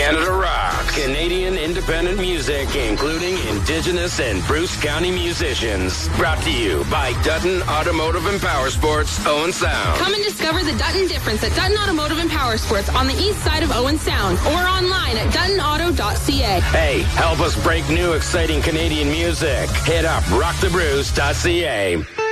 Canada Rock. Canadian independent music, including Indigenous and Bruce County musicians. Brought to you by Dutton Automotive and Power Sports, Owen Sound. Come and discover the Dutton difference at Dutton Automotive and Power Sports on the east side of Owen Sound or online at duttonauto.ca. Hey, help us break new exciting Canadian music. Hit up rockthebruce.ca.